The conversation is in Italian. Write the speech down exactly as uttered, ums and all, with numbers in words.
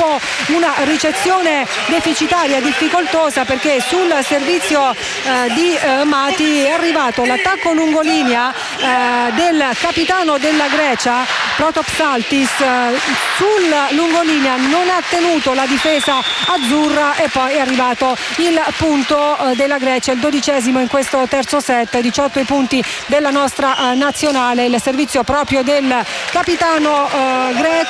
po' una ricezione deficitaria, difficoltosa, perché sul servizio eh, di eh, Mati è arrivato l'attacco lungolinea eh, del capitano della Grecia Protopsaltis, eh, sul lungolinea non ha tenuto la difesa azzurra e poi è arrivato il punto eh, della Grecia, il dodicesimo in questo terzo set, diciotto i punti della nostra eh, nazionale, il servizio proprio del capitano eh, greco.